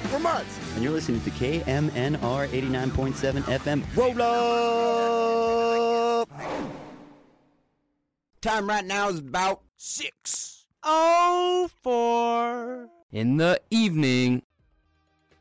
for months. And you're listening to KMNR 89.7 FM. Roll up! Time right now is about 6:04 in the evening.